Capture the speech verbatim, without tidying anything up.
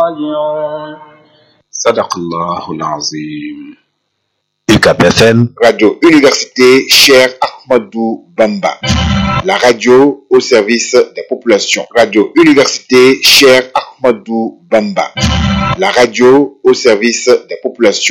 راجعون. صدق الله العظيم. U C A P F M, Radio Université Cheikh Ahmadou Bamba, la radio au service des populations. Radio Université Cheikh Ahmadou Bamba, la radio au service des populations.